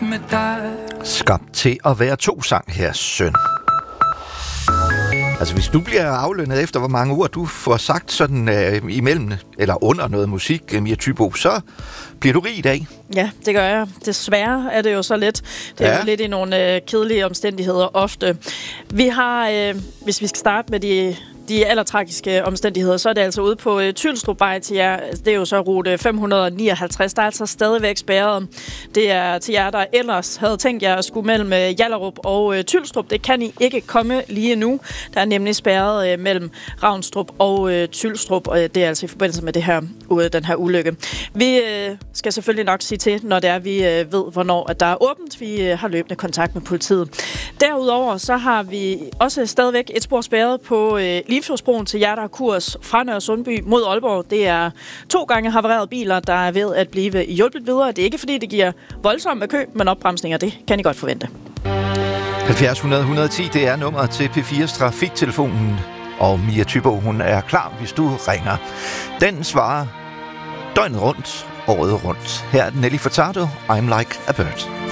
med dig. Skabt til at være to sang her, søn. Altså, hvis du bliver aflønnet efter, hvor mange ord du får sagt sådan imellem, eller under noget musik, Mia Thybo, så bliver du rig i dag. Ja, det gør jeg. Desværre er det jo så let. Det er jo lidt i nogle kedelige omstændigheder ofte. Vi har, hvis vi skal starte med de allertragiske omstændigheder, så er det altså ude på Tylstrupvej til jer. Det er jo så rute 559. Der er altså stadigvæk spærret. Det er til jer, der ellers havde tænkt jer at skulle mellem Hjallerup og Tylstrup. Det kan I ikke komme lige nu. Der er nemlig spærret mellem Ravnstrup og Tylstrup, og det er altså i forbindelse med den her ulykke. Vi skal selvfølgelig nok sige til, når det er, vi ved, hvornår at der er åbent. Vi har løbende kontakt med politiet. Derudover så har vi også stadigvæk et spor spærret på Limfjordsbroen til jer, der har kurs fra Nørre Sundby mod Aalborg. Det er 2 gange havarerede biler, der er ved at blive hjulpet videre. Det er ikke, fordi det giver voldsomme kø, men opbremsninger, det kan I godt forvente. 70 100 110, det er nummeret til P4's trafiktelefonen. Og Mia Thybo, hun er klar, hvis du ringer. Den svarer døgnet rundt, året rundt. Her er Nelly Furtado, I'm Like a Bird.